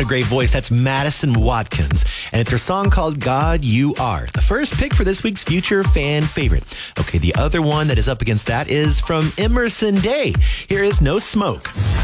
a great voice. That's Madison Watkins. And it's her song called God You Are. The first pick for this week's Future Fan Favorite. Okay, the other one that is up against that is from Emerson Day. Here is No Smoke.